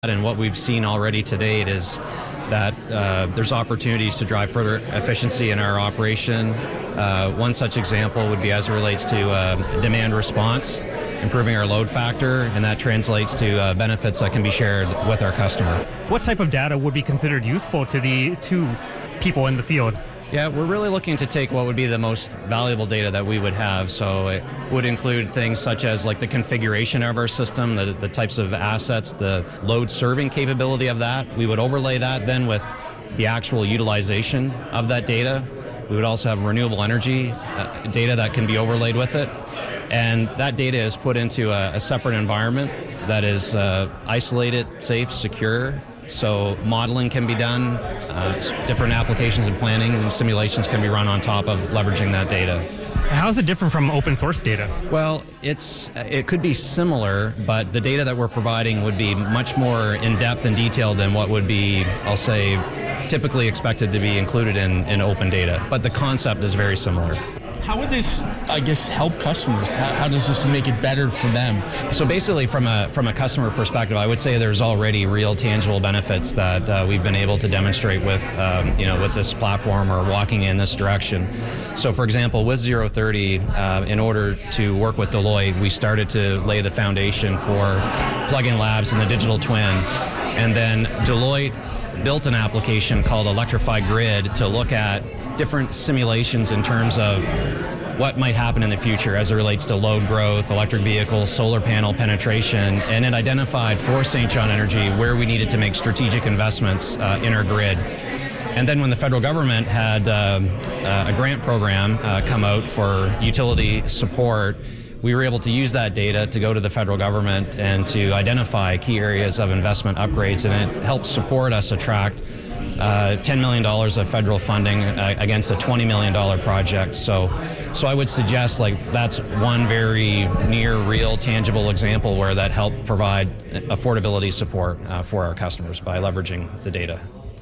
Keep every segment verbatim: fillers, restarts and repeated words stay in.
And what we've seen already to date is that uh, there's opportunities to drive further efficiency in our operation. Uh, one such example would be as it relates to uh, demand response, improving our load factor, and that translates to uh, benefits that can be shared with our customer. What type of data would be considered useful to the to people in the field? Yeah, we're really looking to take what would be the most valuable data that we would have. So it would include things such as like the configuration of our system, the, the types of assets, the load serving capability of that. We would overlay that then with the actual utilization of that data. We would also have renewable energy uh, data that can be overlaid with it. And that data is put into a, a separate environment that is uh, isolated, safe, secure. So modeling can be done, uh, different applications and planning and simulations can be run on top of leveraging that data. How is it different from open source data? Well, it's it could be similar, but the data that we're providing would be much more in-depth and detailed than what would be, I'll say, typically expected to be included in, in open data. But the concept is very similar. How would this, I guess, help customers? How, how does this make it better for them? So basically, from a from a customer perspective, I would say there's already real tangible benefits that uh, we've been able to demonstrate with, um, you know, with this platform or walking in this direction. So, for example, with zero thirty, uh, in order to work with Deloitte, we started to lay the foundation for plug-in labs and the digital twin, and then Deloitte built an application called Electrified Grid to look at different simulations in terms of what might happen in the future as it relates to load growth, electric vehicles, solar panel penetration, and it identified for Saint John Energy where we needed to make strategic investments uh, in our grid. And then when the federal government had uh, uh, a grant program uh, come out for utility support, we were able to use that data to go to the federal government and to identify key areas of investment upgrades, and it helped support us attract Uh, ten million dollars of federal funding uh, against a twenty million dollars project. So so I would suggest like that's one very near, real, tangible example where that helped provide affordability support uh, for our customers by leveraging the data.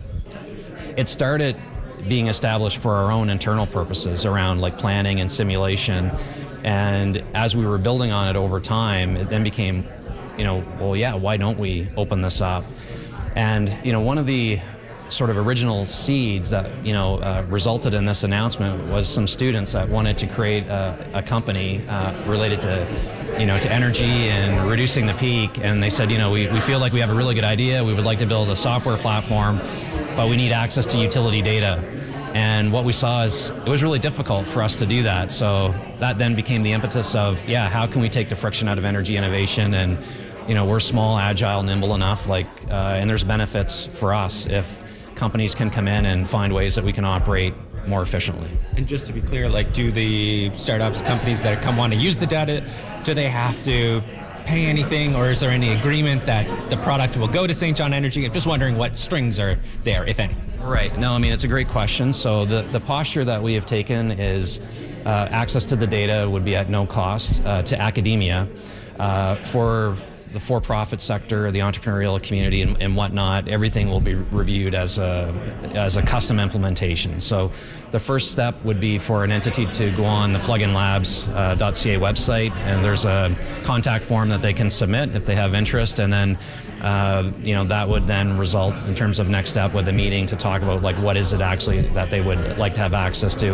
It started being established for our own internal purposes around like planning and simulation. And as we were building on it over time, it then became, you know, well, yeah, why don't we open this up? And, you know, one of the sort of original seeds that, you know, uh, resulted in this announcement was some students that wanted to create a, a company uh, related to, you know, to energy and reducing the peak. And they said, you know, we, we feel like we have a really good idea. We would like to build a software platform, but we need access to utility data. And what we saw is it was really difficult for us to do that. So that then became the impetus of, yeah, how can we take the friction out of energy innovation? And, you know, we're small, agile, nimble enough, like, uh, and there's benefits for us if companies can come in and find ways that we can operate more efficiently. And just to be clear, like, do the startups, companies that come want to use the data, do they have to pay anything, or is there any agreement that the product will go to Saint John Energy? I'm just wondering what strings are there, if any. Right. No, I mean, it's a great question. So the, the posture that we have taken is uh, access to the data would be at no cost uh, to academia. Uh, for the for-profit sector, the entrepreneurial community, and, and whatnot, everything will be reviewed as a as a custom implementation. So the first step would be for an entity to go on the plug in labs dot c a website, and there's a contact form that they can submit if they have interest, and then uh, you know, that would then result in terms of next step with a meeting to talk about like what is it actually that they would like to have access to.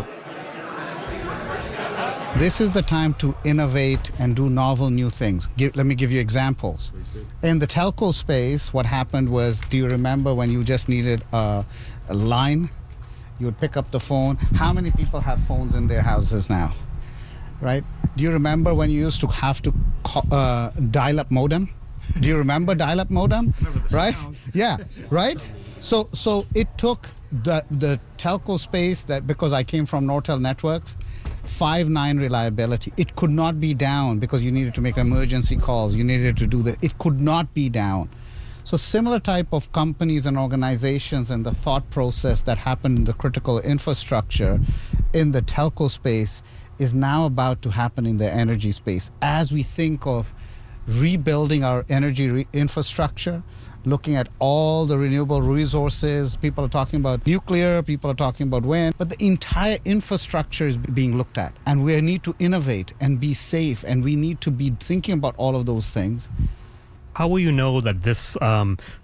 This is the time to innovate and do novel new things. Give, let me give you examples. In the telco space, what happened was, do you remember when you just needed a, a line? You would pick up the phone. How many people have phones in their houses now? Right? Do you remember when you used to have to call, uh, dial up modem? Do you remember dial up modem? Right? Yeah, right? So so it took the, the telco space, that because I came from Nortel Networks, five nine reliability. It could not be down because you needed to make emergency calls. You needed to do that. It could not be down. So similar type of companies and organizations and the thought process that happened in the critical infrastructure in the telco space is now about to happen in the energy space. As we think of rebuilding our energy re- infrastructure, looking at all the renewable resources. People are talking about nuclear, people are talking about wind, but the entire infrastructure is being looked at. And we need to innovate and be safe, and we need to be thinking about all of those things. How will you know that this um,